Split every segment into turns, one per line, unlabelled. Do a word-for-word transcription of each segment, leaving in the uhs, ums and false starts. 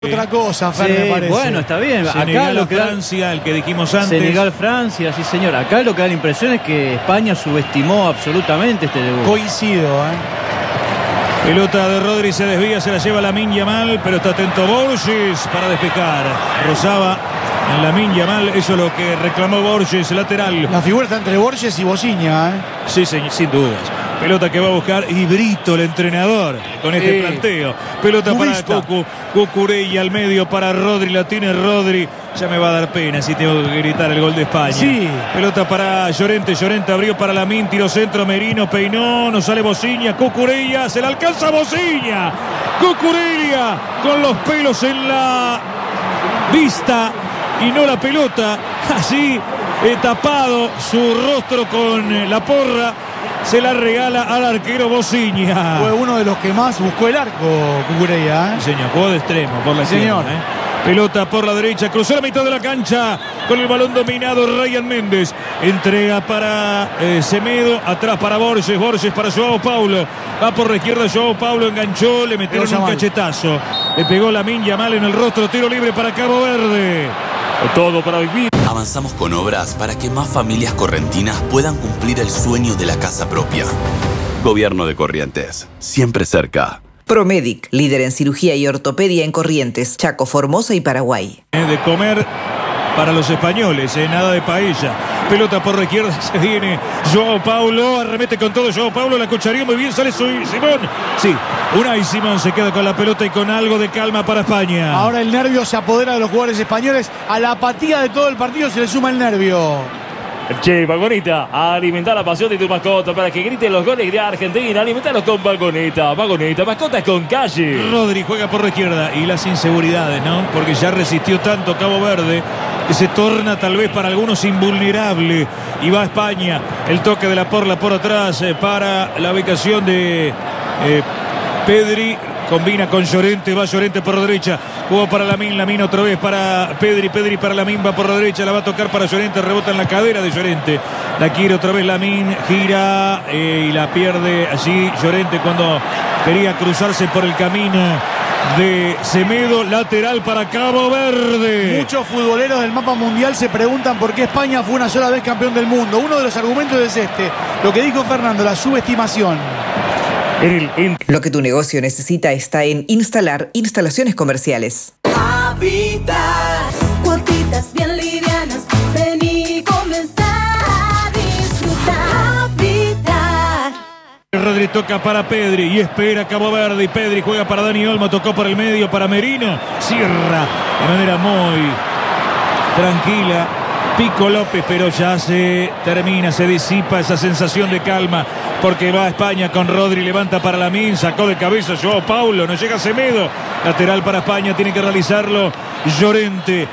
Otra cosa, Fer,
sí,
me parece.
Bueno, está bien.
Senegal,
acá lo que
Francia, da, el que dijimos antes.
Senegal, Francia, sí señor. Acá lo que da la impresión es que España subestimó absolutamente este debut.
Coincido, ¿eh?
Pelota de Rodri, se desvía, se la lleva Lamine Yamal, pero está atento Borges para despejar. Rozaba en Lamine Yamal, eso es lo que reclamó Borges, lateral.
La figura está entre Borges y Bosinha, ¿eh?
Sí, sin dudas. Pelota que va a buscar Ibrito, el entrenador, con este
sí.
planteo. Pelota
Cubista.
para Cocu, Cucurella al medio para Rodri, la tiene Rodri. Ya me va a dar pena si tengo que gritar el gol de España.
Sí.
Pelota para Llorente, Llorente abrió para Lamine, tiro centro, Merino, peinó, no sale Bosinha, Cucurella, se le alcanza Bosinha. Cucurella con los pelos en la vista y no la pelota. Así, he tapado su rostro con la porra. Se la regala al arquero Bosinha.
Fue uno de los que más buscó el arco, Cucurella, ¿eh?
Señor, jugó de extremo por la
Señor.
izquierda, ¿eh? Pelota por la derecha, cruzó la mitad de la cancha con el balón dominado Ryan Méndez. Entrega para eh, Semedo, atrás para Borges, Borges para Joao Paulo. Va por la izquierda Joao Paulo, enganchó, le metieron un cachetazo. Le pegó Lamine Yamal en el rostro, tiro libre para Cabo Verde. Todo para vivir.
Avanzamos con obras para que más familias correntinas puedan cumplir el sueño de la casa propia. Gobierno de Corrientes, siempre cerca.
Promedic, líder en cirugía y ortopedia en Corrientes, Chaco, Formosa y Paraguay.
De comer para los españoles, eh, nada de paella. Pelota por la izquierda, se viene Joao Paulo, arremete con todo Joao Paulo, la cucharía muy bien, sale Simón. Sí, Unai Simón se queda con la pelota y con algo de calma para España.
Ahora el nervio se apodera de los jugadores españoles. A la apatía de todo el partido se le suma el nervio.
Che, Vagoneta, alimentar la pasión de tu mascota para que griten los goles de Argentina. Alimentarlos con Vagoneta, Vagoneta, mascotas con calle.
Rodri juega por la izquierda y las inseguridades, ¿no? Porque ya resistió tanto Cabo Verde que se torna tal vez para algunos invulnerable. Y va a España. El toque de la Porla por atrás eh, para la ubicación de eh, Pedri. Combina con Llorente, va Llorente por la derecha. Jugó para Lamine, Lamine otra vez para Pedri, Pedri para Lamine, va por la derecha, la va a tocar para Llorente, rebota en la cadera de Llorente. La quiere otra vez Lamine, gira eh, y la pierde allí Llorente cuando quería cruzarse por el camino de Semedo, lateral para Cabo Verde.
Muchos futboleros del mapa mundial se preguntan por qué España fue una sola vez campeón del mundo. Uno de los argumentos es este, lo que dijo Fernando, la subestimación.
Lo que tu negocio necesita está en Instalar Instalaciones Comerciales.
Habitat, cuotitas bien livianas, ven y comenzar a disfrutar. Habitat.
Rodri toca para Pedri y espera Cabo Verde y Pedri juega para Dani Olmo, tocó por el medio para Merino, cierra de manera muy tranquila Pico López, pero ya se termina, se disipa esa sensación de calma porque va a España con Rodri, levanta para Lamine, sacó de cabeza Joao Paulo, no llega Semedo, lateral para España, tiene que realizarlo Llorente,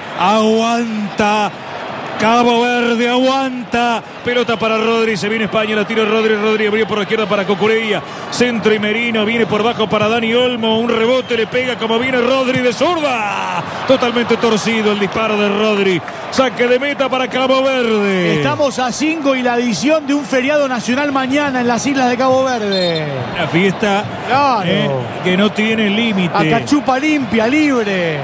aguanta Cabo Verde, aguanta, pelota para Rodri, se viene España, la tira Rodri, Rodri abrió por la izquierda para Cucurella, centro y Merino, viene por bajo para Dani Olmo, un rebote, le pega como viene Rodri de zurda, totalmente torcido el disparo de Rodri, saque de meta para Cabo Verde.
Estamos a cinco y la adición de un feriado nacional mañana en las islas de Cabo Verde.
Una fiesta
Claro.
eh, que no tiene límite.
A cachupa limpia, libre.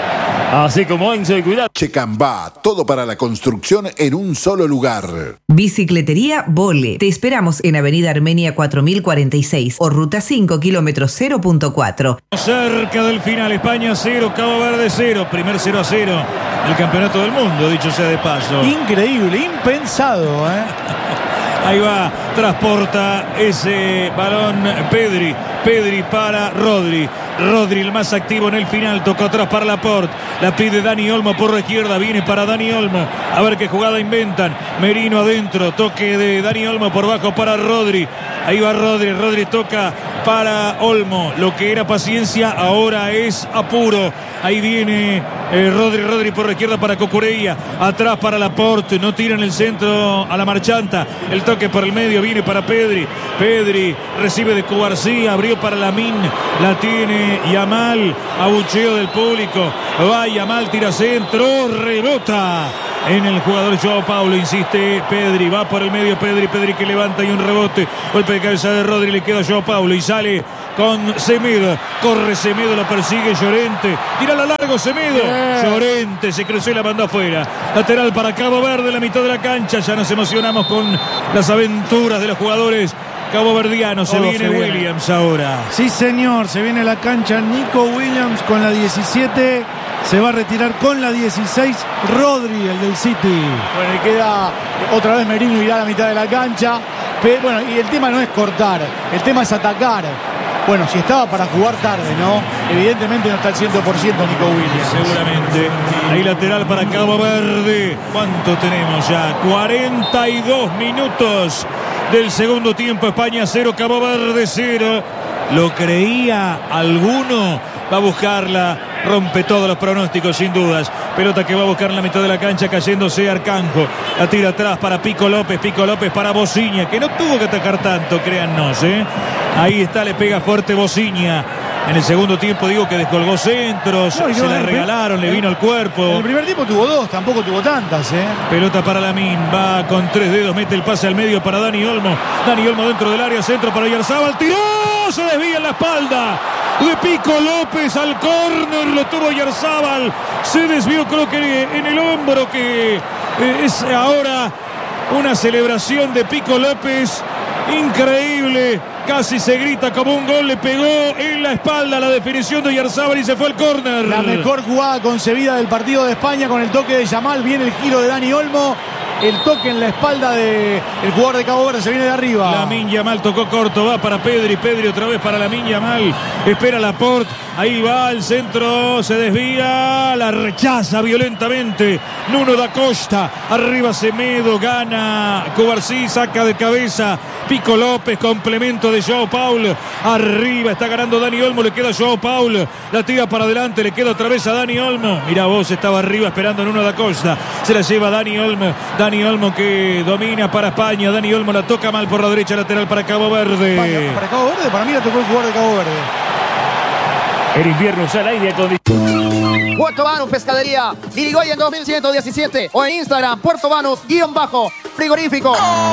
Así como Enzo y cuidado.
Checambá, todo para la construcción en un solo lugar.
Bicicletería Vole. Te esperamos en Avenida Armenia cuatro mil cuarenta y seis o Ruta cinco, kilómetro cero punto cuatro.
Cerca del final, España cero, Cabo Verde cero, primer cero a cero el campeonato del mundo, dicho sea de paso.
Increíble, impensado, ¿eh?
Ahí va, transporta ese balón Pedri, Pedri para Rodri. Rodri el más activo en el final, tocó atrás para Laporte, la pide Dani Olmo por la izquierda, viene para Dani Olmo, a ver qué jugada inventan, Merino adentro, toque de Dani Olmo por bajo para Rodri, ahí va Rodri, Rodri toca para Olmo, lo que era paciencia ahora es apuro, ahí viene eh, Rodri, Rodri por la izquierda para Cucurella, atrás para Laporte, no tira en el centro a la marchanta, el toque por el medio, viene para Pedri, Pedri recibe de Cubarsí, abrió para Lamine, la tiene Yamal, abucheo del público, va Yamal, tira centro, rebota en el jugador Joao Paulo. Insiste Pedri, va por el medio Pedri, Pedri que levanta y un rebote. Golpe de cabeza de Rodri, le queda a Joao Paulo y sale con Semedo. Corre Semedo, lo persigue Llorente. Tira la largo Semedo. Yeah. Llorente se cruzó y la mandó afuera. Lateral para Cabo Verde, la mitad de la cancha. Ya nos emocionamos con las aventuras de los jugadores caboverdianos. Se, viene, se viene Williams ahora.
Sí, señor. Se viene a la cancha Nico Williams con la diecisiete. Se va a retirar con la dieciséis Rodri, el del City. Bueno, y queda otra vez Merino, irá a la mitad de la cancha. Pero, bueno, y el tema no es cortar, el tema es atacar. Bueno, si estaba para jugar tarde, ¿no? Evidentemente no está al cien por ciento Nico Williams.
Seguramente. Ahí lateral para Cabo Verde. ¿Cuánto tenemos ya? cuarenta y dos minutos del segundo tiempo. España cero, Cabo Verde cero. ¿Lo creía alguno? Va a buscarla. Rompe todos los pronósticos, sin dudas. Pelota que va a buscar en la mitad de la cancha, cayéndose Arcanjo. La tira atrás para Pico López. Pico López para Bociña, que no tuvo que atacar tanto, créannos, ¿eh? Ahí está, le pega fuerte Bociña. En el segundo tiempo digo que descolgó centros, no, se la regalaron, le vino al cuerpo.
En el primer tiempo tuvo dos, tampoco tuvo tantas, ¿eh?
Pelota para Lamín, va con tres dedos, mete el pase al medio para Dani Olmo. Dani Olmo dentro del área, centro para Yarzábal, tiró, se desvía en la espalda de Pico López al córner, lo tuvo Yarzábal, se desvió creo que en el hombro, que es ahora una celebración de Pico López increíble. Casi se grita como un gol, le pegó en la espalda la definición de Yarzábal y se fue al córner.
La mejor jugada concebida del partido de España con el toque de Yamal. Viene el giro de Dani Olmo. El toque en la espalda del jugador de Cabo Verde, se viene de arriba.
Lamine Yamal tocó corto, va para Pedri, Pedri otra vez para Lamine Yamal. Espera Laporte, ahí va al centro, se desvía, la rechaza violentamente Nuno da Costa. Arriba Semedo, gana Cubarsí, saca de cabeza Pico López, complemento de Joao Paulo. Arriba está ganando Dani Olmo, le queda a Joao Paulo, la tira para adelante, le queda otra vez a Dani Olmo. Mira vos, estaba arriba esperando Nuno da Costa, se la lleva Dani Olmo. Dani Olmo que domina para España. Dani Olmo la toca mal por la derecha, lateral para Cabo Verde.
España, para Cabo Verde, para mí la tocó el jugador de Cabo Verde.
El invierno usa el aire acondicionado.
Puerto Banús Pescadería, Irigoyen dos mil ciento diecisiete o en Instagram, Puerto Banús, guión bajo, frigorífico.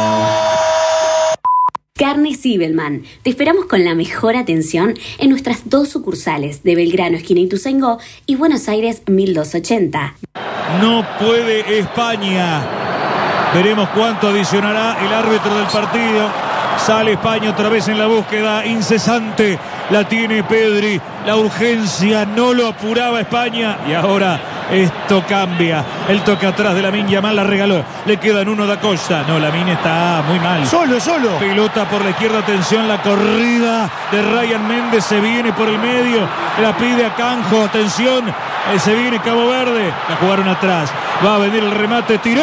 Carne Zibelman. Te esperamos con la mejor atención en nuestras dos sucursales de Belgrano, esquina Ituzaingó, y Buenos Aires mil doscientos ochenta.
No puede España. Veremos cuánto adicionará el árbitro del partido. Sale España otra vez en la búsqueda incesante. La tiene Pedri. La urgencia no lo apuraba España. Y ahora esto cambia. El toque atrás de Lamine Yamal, la regaló. Le queda en uno da Costa. No, Lamine está muy mal.
Solo, solo.
Pelota por la izquierda. Atención, la corrida de Ryan Méndez. Se viene por el medio. La pide a Canjo. Atención. Eh, se viene Cabo Verde. La jugaron atrás. Va a venir el remate. Tiró.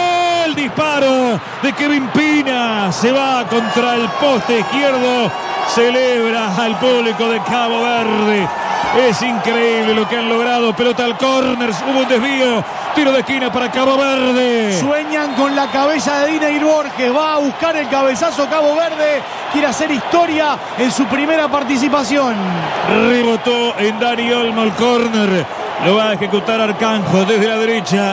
El disparo de Kevin Pina. Se va contra el poste izquierdo. Celebra al público de Cabo Verde. Es increíble lo que han logrado. Pelota al córner. Hubo un desvío. Tiro de esquina para Cabo Verde.
Sueñan con la cabeza de Dinair Borges. Va a buscar el cabezazo Cabo Verde. Quiere hacer historia en su primera participación.
Rebotó en Dani Olmo el córner. Lo va a ejecutar Arcanjo desde la derecha.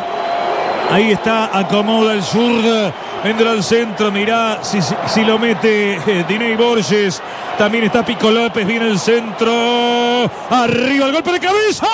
Ahí está, acomoda el zurdo. Vendrá al centro, mirá si, si, si lo mete eh, Dinair Borges. También está Pico López, viene el centro. Arriba el golpe de cabeza.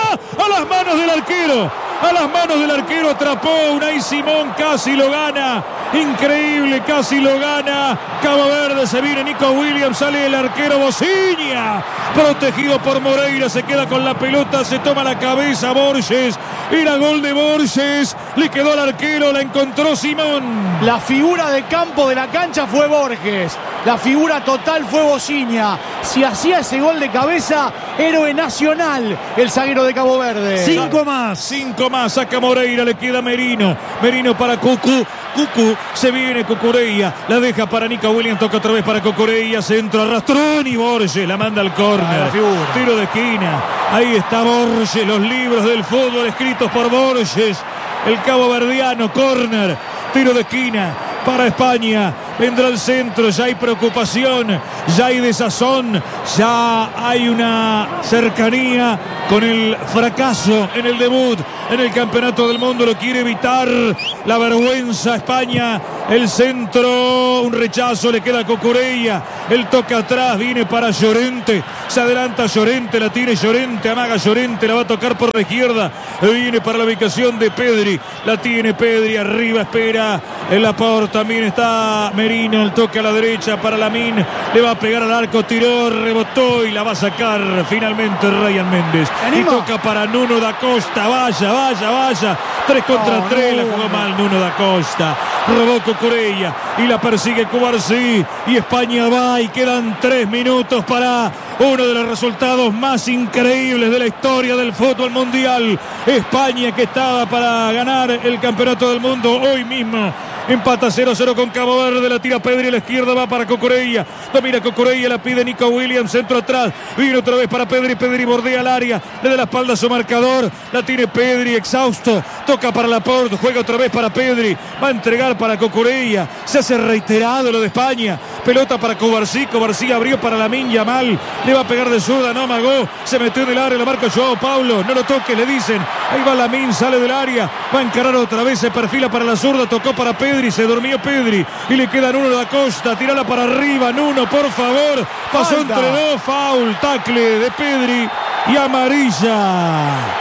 A las manos del arquero. A las manos del arquero atrapó Unai Simón, casi lo gana. Increíble, casi lo gana. Cabo Verde, se viene Nico Williams, sale el arquero Bociña. Protegido por Moreira, se queda con la pelota, se toma la cabeza Borges. Era gol de Borges, le quedó al arquero, la encontró Simón.
La figura de campo de la cancha fue Borges. La figura total fue Bociña. Si hacía ese gol de cabeza, héroe nacional el zaguero de Cabo Verde.
Cinco más. Cinco más. Saca Moreira, le queda Merino. Merino para Cucu. Cucu, se viene Cucureya. La deja para Nico Williams, toca otra vez para Cucureya. Centro, arrastrón y Borges la manda al córner. Ah, tiro de esquina. Ahí está Borges. Los libros del fútbol escritos por Borges. El caboverdiano, córner. Tiro de esquina para España. vendrá el centro, ya hay preocupación, ya hay desazón, ya hay una cercanía con el fracaso en el debut en el Campeonato del Mundo. Lo quiere evitar la vergüenza España. El centro, un rechazo, le queda a Cucurella. El toque atrás, viene para Llorente. Se adelanta Llorente, la tiene Llorente, amaga Llorente, la va a tocar por la izquierda. Viene para la ubicación de Pedri. La tiene Pedri, arriba espera el Laporte. También está Merino, el toque a la derecha para Lamín. Le va a pegar al arco, tiró, rebotó y la va a sacar finalmente Ryan Méndez. Y toca para Nuno da Costa. Vaya, vaya, vaya. Tres contra no, tres, no, la jugó no. mal Nuno da Costa. Robó Cucurella y la persigue Cubarsí. Y España va y quedan tres minutos para uno de los resultados más increíbles de la historia del fútbol mundial. España, que estaba para ganar el Campeonato del Mundo hoy mismo, empata cero a cero con Cabo Verde. La tira Pedri a la izquierda, va para Cucurella. Domina Cucurella, la pide Nico Williams, centro atrás. Viene otra vez para Pedri. Pedri bordea el área, le da la espalda a su marcador. La tiene Pedri, exhausto. Toca para Laporte, juega otra vez para Pedri. Va a entregar para Cucurella. Se hace reiterado lo de España. Pelota para Cubarsí. Cubarsí abrió para Lamín Yamal. Le va a pegar de zurda, no amagó. Se metió en el área, lo marca Joao Paulo. No lo toque, le dicen. Ahí va Lamín, sale del área. Va a encarar otra vez, se perfila para la zurda. Tocó para Pedri, se durmió Pedri. Y le queda Nuno da Costa. Tirala para arriba, Nuno, por favor. Pasó Falta. entre dos, foul, tacle de Pedri y amarilla.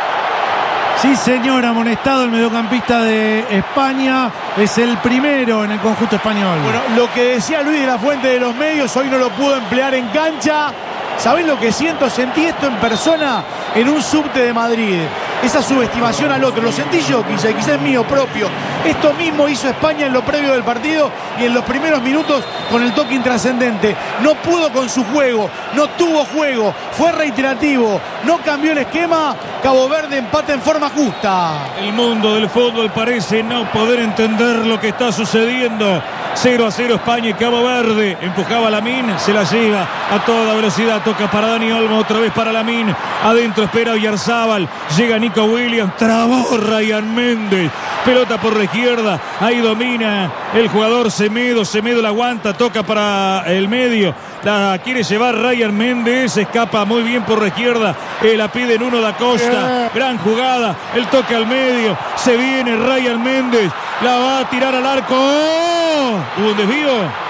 Sí, señor, amonestado el mediocampista de España. Es el primero en el conjunto español.
Bueno, lo que decía Luis de la Fuente de los medios, hoy no lo pudo emplear en cancha. ¿Sabés lo que siento? Sentí esto en persona en un subte de Madrid. Esa subestimación al otro. Lo sentí yo, quizá, quizá es mío propio. Esto mismo hizo España en lo previo del partido y en los primeros minutos con el toque intrascendente. No pudo con su juego, no tuvo juego, fue reiterativo, no cambió el esquema. Cabo Verde empata en forma justa.
El mundo del fútbol parece no poder entender lo que está sucediendo. cero a cero España y Cabo Verde. Empujaba a Lamín, se la lleva a toda velocidad. Toca para Dani Olmo, otra vez para Lamín. Adentro espera Oyarzábal. Llega Nico Williams, trabó Ryan Méndez. Pelota por la izquierda, ahí domina el jugador Semedo. Semedo la aguanta, toca para el medio. La quiere llevar Ryan Méndez, escapa muy bien por la izquierda. Eh, la pide Nuno da Costa. Gran jugada, el toque al medio. Se viene Ryan Méndez, la va a tirar al arco. ¡Oh! ¿Hubo un desvío?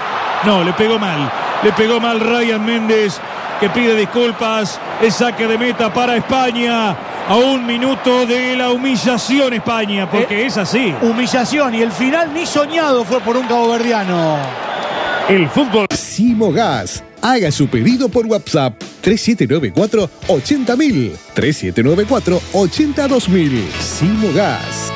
No, le pegó mal. Le pegó mal Ryan Méndez, que pide disculpas. El saque de meta para España. A un minuto de la humillación España, porque eh, es así.
Humillación, y el final ni soñado fue por un caboverdiano.
El fútbol.
Simogas. Haga su pedido por WhatsApp tres siete nueve cuatro, ochenta mil. tres siete nueve cuatro, ochenta dos mil. Simogas.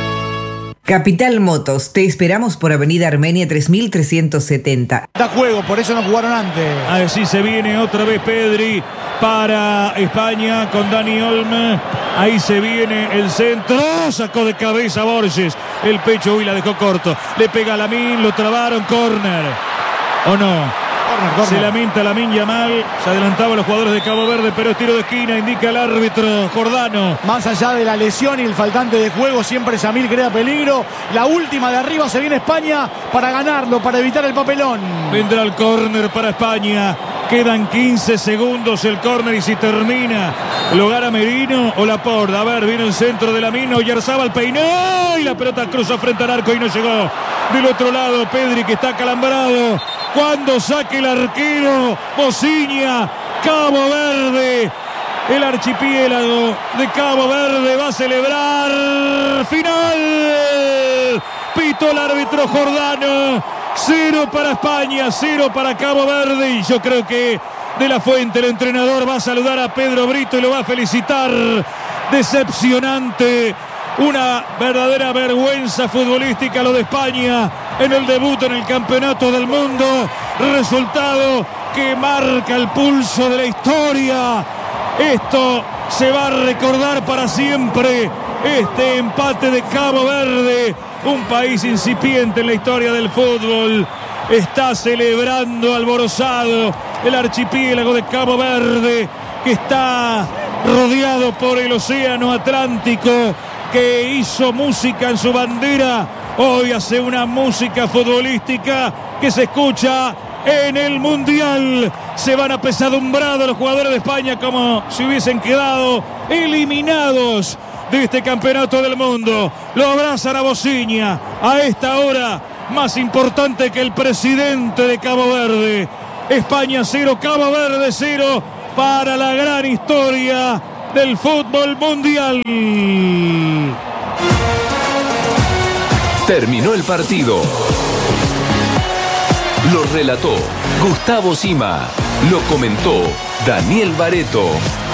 Capital Motos, te esperamos por Avenida Armenia tres mil trescientos setenta.
Da juego, por eso no jugaron antes.
Así se viene otra vez Pedri para España con Dani Olmo. Ahí se viene el centro. Sacó de cabeza Borges. El pecho y la dejó corto. Le pega a Lamín, lo trabaron. Córner. ¿O no? Corner, corner. Se lamenta Lamín Yamal. Se adelantaban los jugadores de Cabo Verde, pero es tiro de esquina, indica el árbitro Jordano.
Más allá de la lesión y el faltante de juego, siempre Yamil crea peligro. La última de arriba, se viene España para ganarlo, para evitar el papelón.
Vendrá el córner para España. Quedan quince segundos el córner y si termina, ¿lo gana Merino o Laporte? A ver, viene el centro de Lamín. Oyarzábal peinó y la pelota cruzó frente al arco y no llegó. Del otro lado, Pedri, que está calambrado. Cuando saque el arquero, Mociña, Cabo Verde. El archipiélago de Cabo Verde va a celebrar final. Pitó el árbitro Jordano. Cero para España, cero para Cabo Verde. Y yo creo que De la Fuente, el entrenador, va a saludar a Pedro Brito y lo va a felicitar. Decepcionante. Una verdadera vergüenza futbolística lo de España en el debut en el Campeonato del Mundo. Resultado que marca el pulso de la historia. Esto se va a recordar para siempre. Este empate de Cabo Verde, un país incipiente en la historia del fútbol, está celebrando alborozado el archipiélago de Cabo Verde, que está rodeado por el océano Atlántico, que hizo música en su bandera. Hoy hace una música futbolística que se escucha en el Mundial. Se van apesadumbrados los jugadores de España como si hubiesen quedado eliminados de este campeonato del mundo. Lo abrazan a Bociña a esta hora, más importante que el presidente de Cabo Verde. España cero, Cabo Verde cero, para la gran historia del fútbol mundial.
Terminó el partido. Lo relató Gustavo Sima. Lo comentó Daniel Bareto.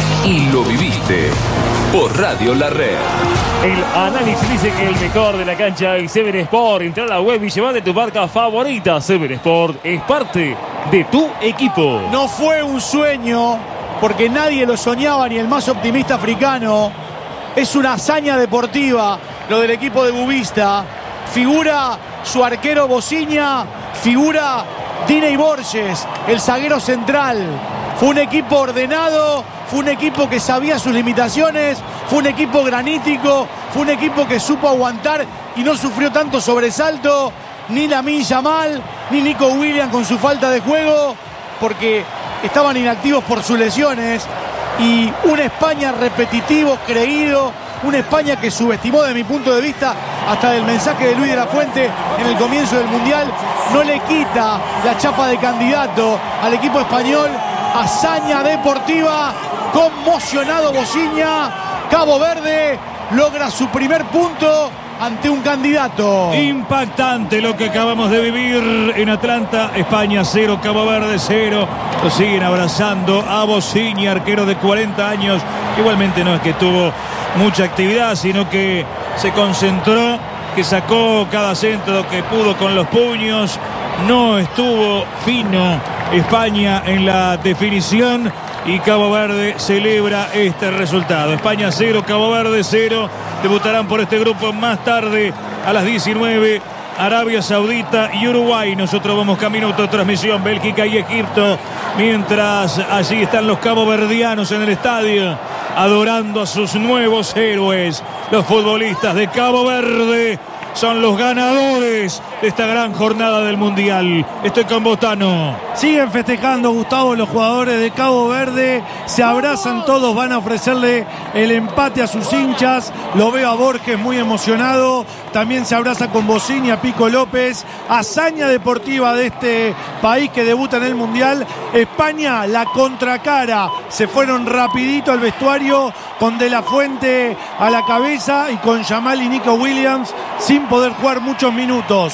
Y lo viviste por Radio La Red.
El análisis dice que el mejor de la cancha es Seven Sport. Entra a la web y llévate tu marca favorita. Seven Sport es parte de tu equipo.
No fue un sueño, porque nadie lo soñaba, ni el más optimista africano. Es una hazaña deportiva lo del equipo de Bubista. Figura su arquero Bociña, figura Diney Borges, el zaguero central. Fue un equipo ordenado, fue un equipo que sabía sus limitaciones, fue un equipo granítico, fue un equipo que supo aguantar y no sufrió tanto sobresalto, ni Lamine Yamal, ni Nico Williams con su falta de juego, porque estaban inactivos por sus lesiones. Y una España repetitivo, creído, una España que subestimó, de mi punto de vista, hasta el mensaje de Luis de la Fuente en el comienzo del Mundial, no le quita la chapa de candidato al equipo español. Hazaña deportiva, conmocionado Bociña. Cabo Verde logra su primer punto ante un candidato.
Impactante lo que acabamos de vivir en Atlanta. España cero, Cabo Verde cero. Lo siguen abrazando a Bociña, arquero de cuarenta años. Igualmente no es que tuvo mucha actividad, sino que se concentró, que sacó cada centro que pudo con los puños. No estuvo fino España en la definición y Cabo Verde celebra este resultado. España cero, Cabo Verde cero. Debutarán por este grupo más tarde a las diecinueve. Arabia Saudita y Uruguay. Nosotros vamos camino a autotransmisión, Bélgica y Egipto. Mientras allí están los caboverdianos en el estadio, adorando a sus nuevos héroes. Los futbolistas de Cabo Verde son los ganadores de esta gran jornada del Mundial. Estoy con Botano.
Siguen festejando, Gustavo, los jugadores de Cabo Verde. Se abrazan todos, van a ofrecerle el empate a sus hinchas. Lo veo a Borges muy emocionado. También se abraza con Bociña, Pico López. Hazaña deportiva de este país que debuta en el Mundial. España, la contracara. Se fueron rapidito al vestuario con De La Fuente a la cabeza y con Yamal y Nico Williams sin poder jugar muchos minutos.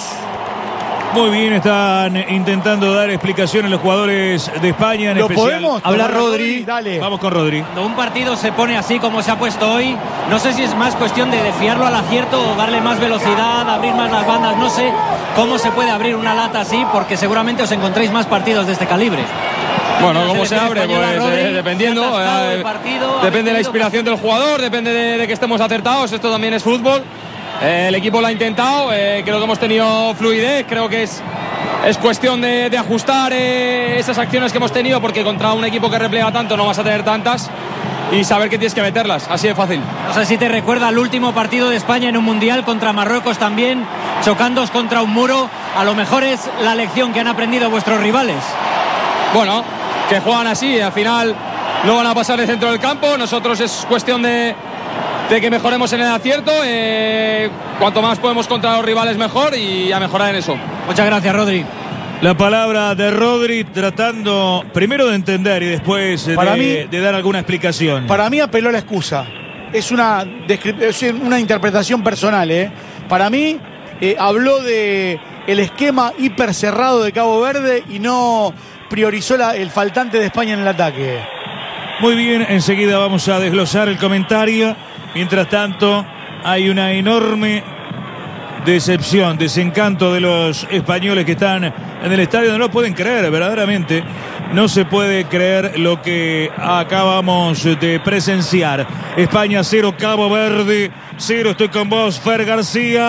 Muy bien, están intentando dar explicaciones los jugadores de España. En
¿Lo
especial.
podemos?
Habla
Rodri,
Rodri.
dale.
Vamos con Rodri.
Cuando un partido se pone así como se ha puesto hoy, no sé si es más cuestión de fiarlo al acierto o darle más velocidad, abrir más las bandas. No sé cómo se puede abrir una lata así, porque seguramente os encontréis más partidos de este calibre.
Bueno, ¿cómo se abre? Pues
Rodri,
eh, dependiendo. Eh,
partido,
depende de la inspiración del jugador, depende de, de que estemos acertados. Esto también es fútbol. Eh, el equipo lo ha intentado. Eh, creo que hemos tenido fluidez. Creo que es, es cuestión de, de ajustar eh, esas acciones que hemos tenido, porque contra un equipo que repliega tanto no vas a tener tantas. Y saber que tienes que meterlas. Así de fácil.
No sé si te recuerda el último partido de España en un Mundial contra Marruecos también, chocándoos contra un muro. A lo mejor es la lección que han aprendido vuestros rivales.
Bueno, que juegan así, al final no van a pasar de centro del campo. Nosotros es cuestión de, de que mejoremos en el acierto. Eh, cuanto más podemos contra los rivales, mejor, y a mejorar en eso.
Muchas gracias, Rodri.
La palabra de Rodri, tratando primero de entender y después
Para
de,
mí,
de dar alguna explicación.
Para mí apeló a la excusa. Es una, es una interpretación personal, ¿eh? Para mí eh, habló de el esquema hiper cerrado de Cabo Verde y no priorizó la, el faltante de España en el ataque.
Muy bien, enseguida vamos a desglosar el comentario. Mientras tanto, hay una enorme decepción, desencanto de los españoles que están en el estadio. No lo pueden creer, verdaderamente. No se puede creer lo que acabamos de presenciar. España cero, Cabo Verde cero. Estoy con vos, Fer García.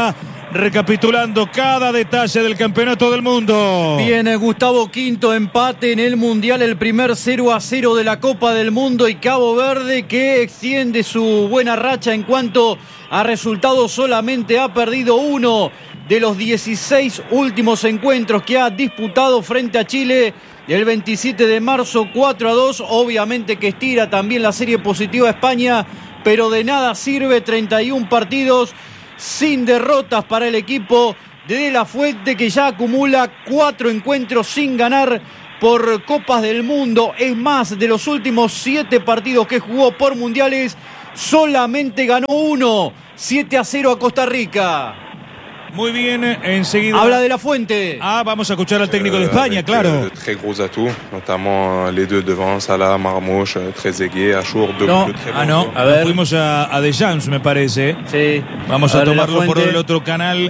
recapitulando cada detalle del campeonato del mundo.
Viene Gustavo, quinto empate en el Mundial, el primer cero a cero de la Copa del Mundo, y Cabo Verde, que extiende su buena racha en cuanto a resultados, solamente ha perdido uno de los dieciséis últimos encuentros que ha disputado frente a Chile el veintisiete de marzo, cuatro a dos. Obviamente que estira también la serie positiva a España, pero de nada sirve. treinta y un partidos sin derrotas para el equipo de De La Fuente, que ya acumula cuatro encuentros sin ganar por Copas del Mundo. Es más, de los últimos siete partidos que jugó por mundiales, solamente ganó uno, siete a cero a Costa Rica.
Muy bien, enseguida.
Habla De La Fuente.
Ah, vamos a escuchar al técnico de España, claro.
De très gros atouts, notamment les deux devant, Salah, Marmouche, Trezeguet, Achour, deux
No,
de très
ah, no, a ver. Fuimos a, a Deschamps, me parece.
Sí.
Vamos
a,
a,
ver,
tomarlo por el otro canal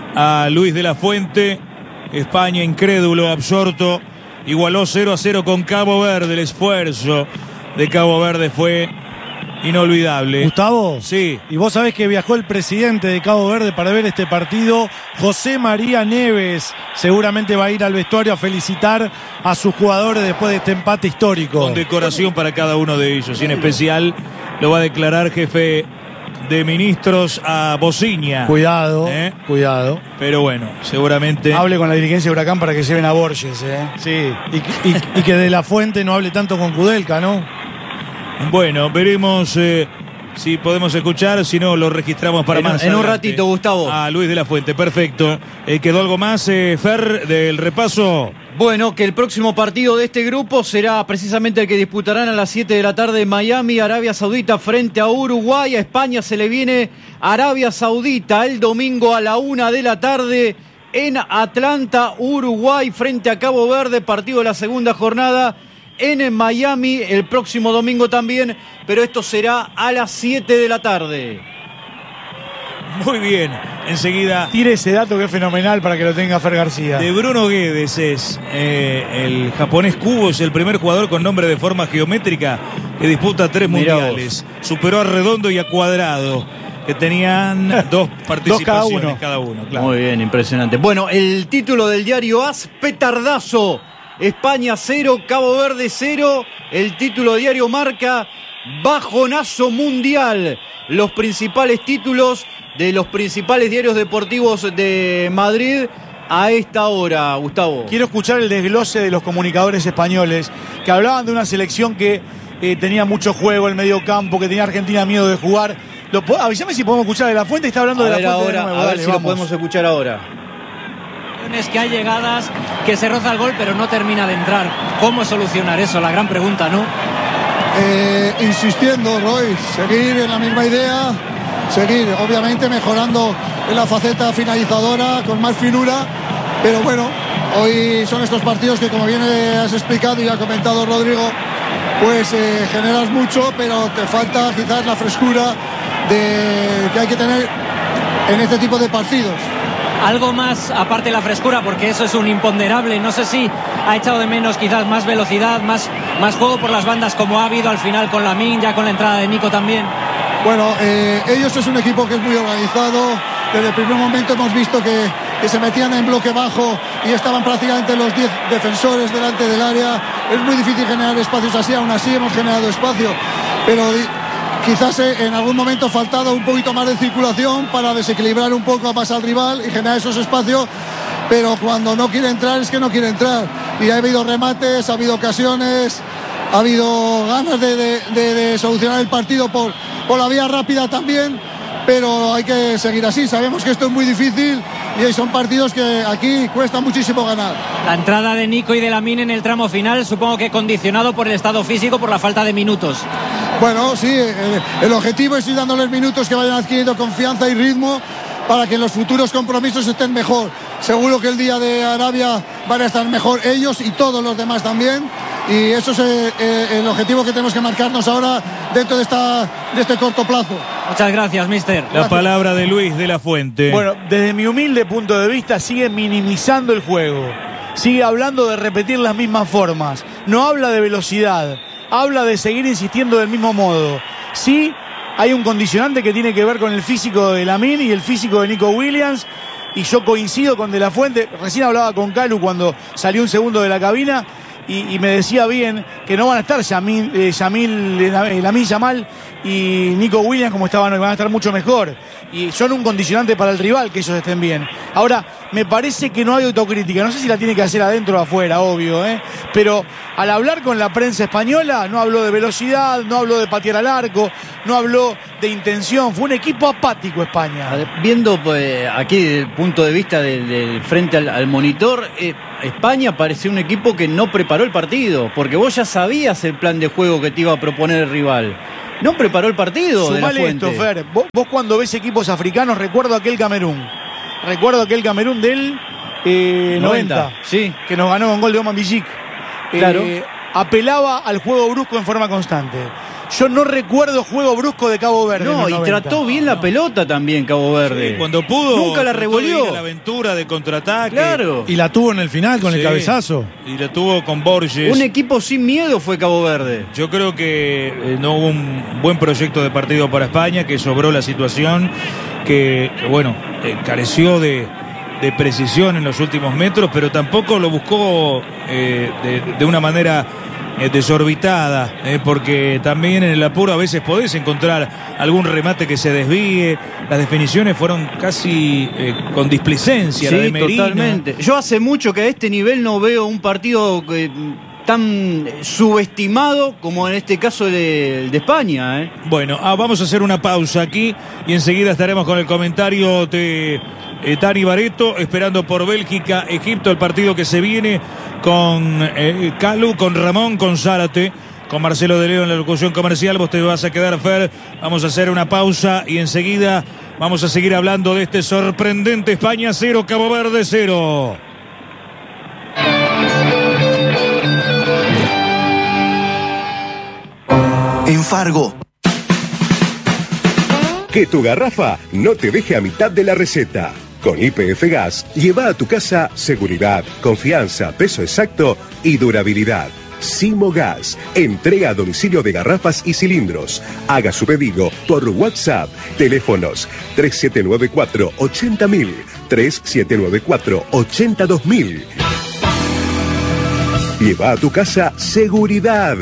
a Luis De La Fuente. España, incrédulo, absorto, igualó cero a cero con Cabo Verde. El esfuerzo de Cabo Verde fue inolvidable.
Gustavo.
Sí.
Y vos sabés que viajó el presidente de Cabo Verde para ver este partido, José María Neves. Seguramente va a ir al vestuario a felicitar a sus jugadores después de este empate histórico.
Con decoración para cada uno de ellos. Y en especial lo va a declarar jefe de ministros a Bociña.
Cuidado,
¿Eh?
cuidado.
Pero bueno, seguramente.
Hable con la dirigencia de Huracán para que lleven a Borges, ¿eh?
Sí. Y, y, y que De La Fuente no hable tanto con Kudelka, ¿no?
Bueno, veremos eh, si podemos escuchar, si no lo registramos para
en,
más
En
adelante.
un ratito, Gustavo.
A Luis De La Fuente, perfecto. Eh, ¿Quedó algo más, eh, Fer, del repaso?
Bueno, que el próximo partido de este grupo será precisamente el que disputarán a las siete de la tarde en Miami, Arabia Saudita frente a Uruguay. A España se le viene Arabia Saudita el domingo a la una de la tarde en Atlanta, Uruguay frente a Cabo Verde, partido de la segunda jornada en Miami el próximo domingo también, pero esto será a las siete de la tarde.
Muy bien, enseguida.
Tire ese dato que es fenomenal para que lo tenga Fer García.
De Bruno Guedes es eh, el japonés Kubo, es el primer jugador con nombre de forma geométrica que disputa tres
Mirá
mundiales. Vos. Superó a Redondo y a Cuadrado, que tenían dos participaciones
dos cada uno.
cada uno claro.
Muy bien, impresionante. Bueno, el título del diario A S, petardazo. España cero, Cabo Verde cero. El título de diario Marca, bajonazo mundial. Los principales títulos de los principales diarios deportivos de Madrid a esta hora, Gustavo.
Quiero escuchar el desglose de los comunicadores españoles que hablaban de una selección que eh, tenía mucho juego en el medio campo, que tenía Argentina miedo de jugar. Lo, avísame si podemos escuchar de La Fuente. Está hablando
a
de
ver
La Fuente
ahora,
de nuevo.
a ver
Dale,
si
vamos.
lo podemos escuchar ahora.
Es que hay llegadas, que se roza el gol pero no termina de entrar. ¿Cómo solucionar eso? La gran pregunta, ¿no?
Eh, insistiendo, Roy, seguir en la misma idea, seguir obviamente mejorando en la faceta finalizadora con más finura, pero bueno, hoy son estos partidos que, como bien has explicado y ha comentado Rodrigo, pues eh, generas mucho, pero te falta quizás la frescura de, que hay que tener en este tipo de partidos.
Algo más aparte de la frescura, porque eso es un imponderable. No sé si ha echado de menos quizás más velocidad, más, más juego por las bandas, como ha habido al final con Lamine, ya con la entrada de Nico también.
Bueno, eh, ellos es un equipo que es muy organizado. Desde el primer momento hemos visto que, que se metían en bloque bajo y estaban prácticamente los diez defensores delante del área. Es muy difícil generar espacios así, aún así hemos generado espacio, pero quizás en algún momento ha faltado un poquito más de circulación para desequilibrar un poco más al rival y generar esos espacios, pero cuando no quiere entrar es que no quiere entrar. Y ha habido remates, ha habido ocasiones, ha habido ganas de, de, de, de solucionar el partido por, por la vía rápida también, pero hay que seguir así. Sabemos que esto es muy difícil y son partidos que aquí cuesta muchísimo ganar.
La entrada de Nico y de Lamine en el tramo final, supongo que condicionado por el estado físico, por la falta de minutos.
Bueno, sí, el, el objetivo es ir dándoles minutos que vayan adquiriendo confianza y ritmo para que en los futuros compromisos estén mejor. Seguro que el día de Arabia van a estar mejor ellos y todos los demás también. Y eso es eh, eh, el objetivo que tenemos que marcarnos ahora dentro de, esta, de este corto plazo.
Muchas gracias, mister.
La palabra de Luis De La Fuente.
Bueno, desde mi humilde punto de vista sigue minimizando el juego. Sigue hablando de repetir las mismas formas. No habla de velocidad. Habla de seguir insistiendo del mismo modo. Sí, hay un condicionante que tiene que ver con el físico de Lamine y el físico de Nico Williams. Y yo coincido con De La Fuente. Recién hablaba con Calu cuando salió un segundo de la cabina y, y me decía bien que no van a estar Yamil, eh, Yamil, eh, Lamine Yamal y Nico Williams como estaban hoy, van a estar mucho mejor. Y son un condicionante para el rival que ellos estén bien. Ahora, me parece que no hay autocrítica. No sé si la tiene que hacer adentro o afuera, obvio, ¿eh? Pero al hablar con la prensa española, no habló de velocidad, no habló de patear al arco, no habló de intención. Fue un equipo apático España.
Viendo pues, aquí desde el punto de vista del de frente al, al monitor, eh, España pareció un equipo que no preparó el partido, porque vos ya sabías el plan de juego que te iba a proponer el rival. No preparó el partido.
Sumale
de la
esto, Fer. Vos, vos cuando ves equipos africanos, recuerdo aquel Camerún. Recuerdo aquel Camerún del eh, noventa, noventa,
sí.
Que nos ganó con gol de Oman Bijik.
Claro.
Eh, apelaba al juego brusco en forma constante. Yo no recuerdo juego brusco de Cabo Verde.
No, y
noventa.
trató bien la pelota también Cabo Verde.
Sí, cuando pudo.
Nunca la revolvió.
La aventura de contraataque.
Claro.
Y la tuvo en el final con
sí,
el cabezazo.
Y la tuvo con Borges.
Un equipo sin miedo fue Cabo Verde.
Yo creo que eh, no hubo un buen proyecto de partido para España, que sobró la situación, que, que bueno, eh, careció de, de precisión en los últimos metros, pero tampoco lo buscó eh, de, de una manera eh, desorbitada, eh, porque también en el apuro a veces podés encontrar algún remate que se desvíe. Las definiciones fueron casi eh, con displicencia,
sí,
la de Merino.
Totalmente. Yo hace mucho que a este nivel no veo un partido eh, tan subestimado como en este caso de, de España. ¿eh?
Bueno, ah, vamos a hacer una pausa aquí y enseguida estaremos con el comentario de eh, Dani Barreto, esperando por Bélgica, Egipto, el partido que se viene con eh, Calu, con Ramón, con Zárate, con Marcelo de Leo en la locución comercial. Vos te vas a quedar, Fer. Vamos a hacer una pausa y enseguida vamos a seguir hablando de este sorprendente España cero, Cabo Verde cero.
En Fargo.
Que tu garrafa no te deje a mitad de la receta. Con Y P F Gas, lleva a tu casa seguridad, confianza, peso exacto y durabilidad. Simo Gas, entrega a domicilio de garrafas y cilindros. Haga su pedido por WhatsApp. Teléfonos tres siete nueve cuatro, ochenta mil, tres siete nueve cuatro, ochenta dos mil. Lleva a tu casa seguridad.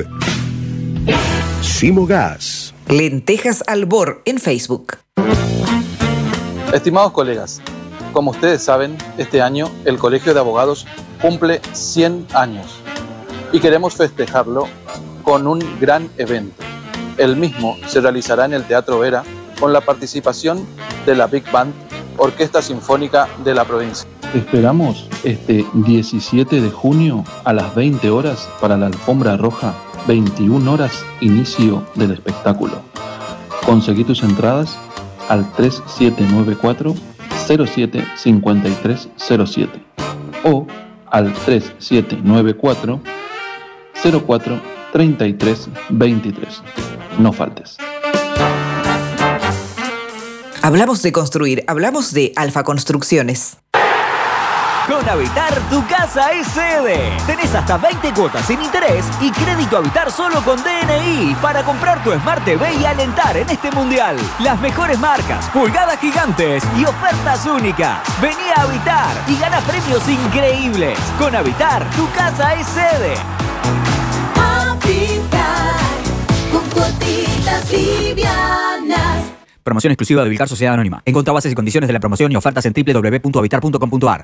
Simo Gas.
Lentejas Albor en Facebook.
Estimados colegas, como ustedes saben, este año el Colegio de Abogados cumple cien años y queremos festejarlo con un gran evento. El mismo se realizará en el Teatro Vera con la participación de la Big Band, Orquesta Sinfónica de la provincia.
Te esperamos este diecisiete de junio a las veinte horas para la alfombra roja, veintiuna horas inicio del espectáculo. Conseguí tus entradas al tres siete nueve cuatro, cero siete cinco tres cero siete o al tres siete nueve cuatro, cero cuatro treinta y tres veintitrés. No faltes.
Hablamos de construir, hablamos de Alfa Construcciones.
Con Habitar, tu casa es sede. Tenés hasta veinte cuotas sin interés y crédito Habitar solo con D N I para comprar tu Smart T V y alentar en este mundial. Las mejores marcas, pulgadas gigantes y ofertas únicas. Vení a Habitar y gana premios increíbles. Con Habitar, tu casa es sede.
Habitar, con cuotitas livianas.
Promoción exclusiva de Vilcar Sociedad Anónima. Encontrá bases y condiciones de la promoción y ofertas en doble u doble u doble u punto habitar punto com punto a r.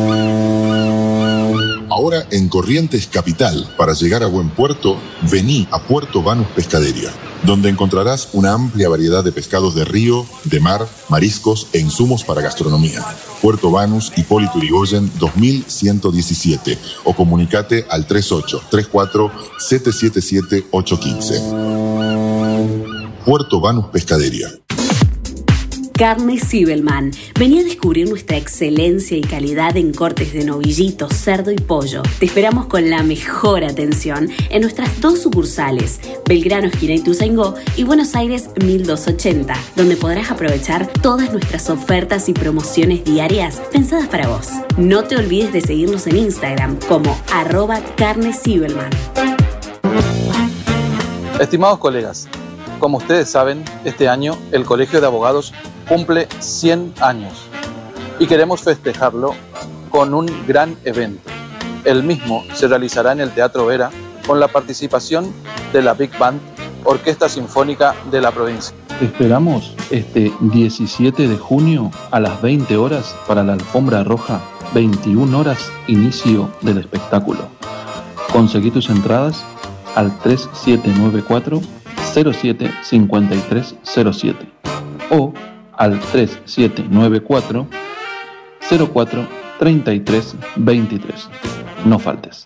Ahora en Corrientes Capital, para llegar a buen puerto, vení a Puerto Banús Pescadería, donde encontrarás una amplia variedad de pescados de río, de mar, mariscos e insumos para gastronomía. Puerto Banús, Hipólito Yrigoyen dos mil ciento diecisiete o comunicate al tres ocho tres cuatro siete siete siete ocho uno cinco. Puerto Banús Pescadería.
Carne Sibelman. Vení a descubrir nuestra excelencia y calidad en cortes de novillito, cerdo y pollo. Te esperamos con la mejor atención en nuestras dos sucursales, Belgrano, esquina Ituzaingó y Buenos Aires mil doscientos ochenta, donde podrás aprovechar todas nuestras ofertas y promociones diarias pensadas para vos. No te olvides de seguirnos en Instagram como arroba carne Sibelman.
Estimados colegas, Como ustedes saben, este año el Colegio de Abogados cumple cien años y queremos festejarlo con un gran evento. El mismo se realizará en el Teatro Vera con la participación de la Big Band, Orquesta Sinfónica de la provincia.
Te esperamos este diecisiete de junio a las veinte horas para la alfombra roja, veintiuna horas, inicio del espectáculo. Conseguí tus entradas al tres siete nueve cuatro cero siete cinco tres cero siete o al tres siete nueve cuatro cero cuatro treinta y tres veintitrés. No faltes.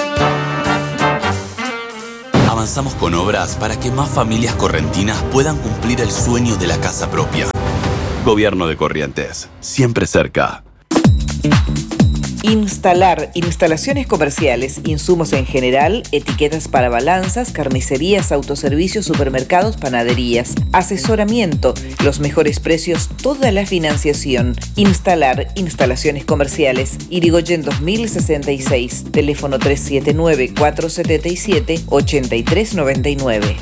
Avanzamos con obras para que más familias correntinas puedan cumplir el sueño de la casa propia. Gobierno de Corrientes, siempre cerca.
Instalar, instalaciones comerciales, insumos en general, etiquetas para balanzas, carnicerías, autoservicios, supermercados, panaderías, asesoramiento, los mejores precios, toda la financiación. Instalar, instalaciones comerciales, Irigoyen dos mil sesenta y seis, teléfono tres siete nueve cuatro siete siete ocho tres nueve nueve.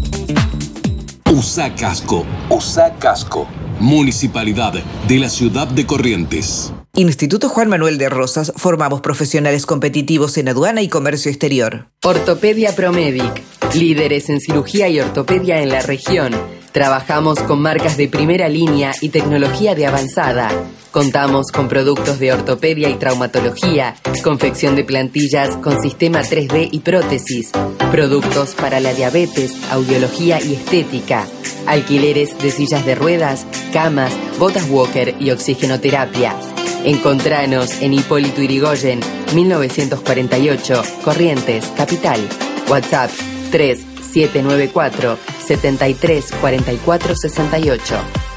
Usa Casco, Usa Casco, Municipalidad de la Ciudad de Corrientes.
Instituto Juan Manuel de Rosas, formamos profesionales competitivos en aduana y comercio exterior.
Ortopedia Promedic, líderes en cirugía y ortopedia en la región. Trabajamos con marcas de primera línea y tecnología de avanzada. Contamos con productos de ortopedia y traumatología, confección de plantillas con sistema tres D y prótesis, productos para la diabetes, audiología y estética, alquileres de sillas de ruedas, camas, botas walker y oxigenoterapia. Encontranos en Hipólito Yrigoyen, mil novecientos cuarenta y ocho, Corrientes, Capital. WhatsApp tres siete nueve cuatro setenta y tres cuarenta y cuatro sesenta y ocho.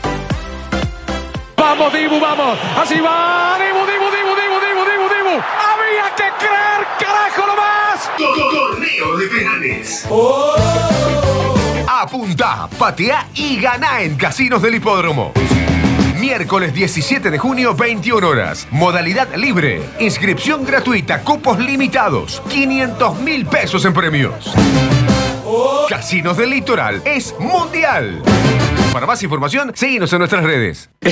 Vamos, Dibu, vamos. Así va. Dibu, Dibu, Dibu, Dibu, Dibu, Dibu, Dibu. Había que creer, carajo, nomás.
Torneo de penales. Oh. Apunta, patea y gana en Casinos del Hipódromo. Miércoles diecisiete de junio, veintiuna horas. Modalidad libre. Inscripción gratuita. Cupos limitados. quinientos mil pesos en premios. Casinos del Litoral es mundial. Para más información, síguenos en nuestras redes.